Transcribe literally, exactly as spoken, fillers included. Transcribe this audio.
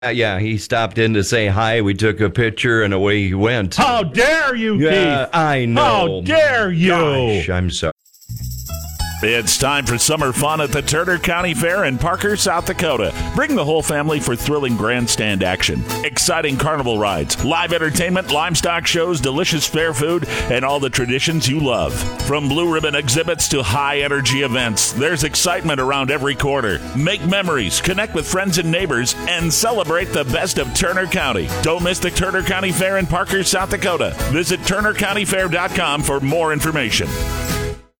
Uh, yeah, he stopped in to say hi. We took a picture, and away he went. How dare you, Yeah, Keith? I know. How dare you? Gosh, I'm sorry. It's time for summer fun at the Turner County Fair in Parker, South Dakota. Bring the whole family for thrilling grandstand action, exciting carnival rides, live entertainment, livestock shows, delicious fair food, and all the traditions you love. From blue ribbon exhibits to high-energy events, there's excitement around every corner. Make memories, connect with friends and neighbors, and celebrate the best of Turner County. Don't miss the Turner County Fair in Parker, South Dakota. Visit turner county fair dot com for more information.